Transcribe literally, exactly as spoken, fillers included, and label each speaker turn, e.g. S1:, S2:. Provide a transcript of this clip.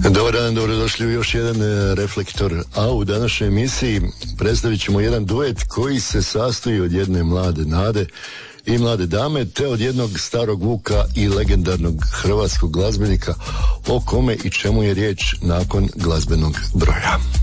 S1: Dobar dan, dobrodošli u još jedan e, Reflektor, a u današnjoj emisiji predstavit ćemo jedan duet koji se sastoji od jedne mlade nade i mlade dame, te od jednog starog Vuka i legendarnog hrvatskog glazbenika, o kome i čemu je riječ nakon glazbenog broja.